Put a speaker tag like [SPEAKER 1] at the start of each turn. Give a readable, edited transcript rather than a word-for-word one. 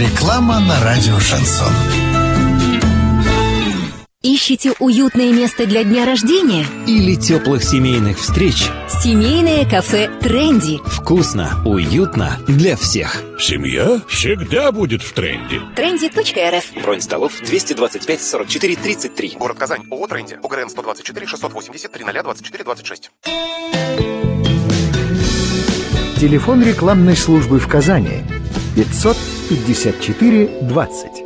[SPEAKER 1] Реклама на радио «Шансон».
[SPEAKER 2] Ищете уютное место для дня рождения?
[SPEAKER 3] Или теплых семейных встреч?
[SPEAKER 2] Семейное кафе «Тренди».
[SPEAKER 3] Вкусно, уютно для всех.
[SPEAKER 4] Семья всегда будет в тренде.
[SPEAKER 2] Trendy.rf.
[SPEAKER 3] Бронь столов 225 44 33.
[SPEAKER 5] Город Казань. ООО «Тренди». УГРН 124 680 0024 26.
[SPEAKER 6] Телефон рекламной службы в Казани 554 20.